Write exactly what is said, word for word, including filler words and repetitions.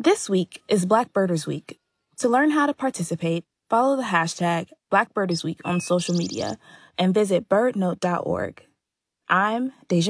This week is Black Birders Week. To learn how to participate, follow the hashtag Black Birders Week on social media and visit bird note dot org. I'm Deja